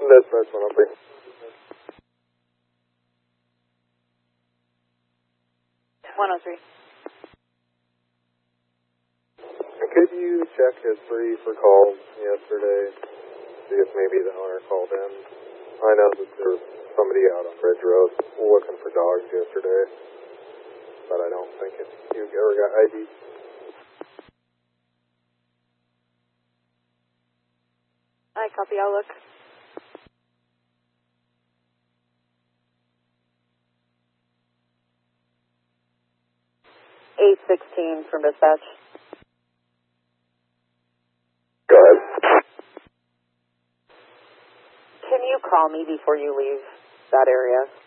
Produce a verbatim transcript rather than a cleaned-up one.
Dispatch one oh three. one oh three. Could you check history for calls yesterday? See if maybe the owner called in. I know that there was somebody out on Ridge Road looking for dogs yesterday, but I don't think it, you ever got I D. I copy, I'll look. eight sixteen from dispatch. Go ahead. Can you call me before you leave that area?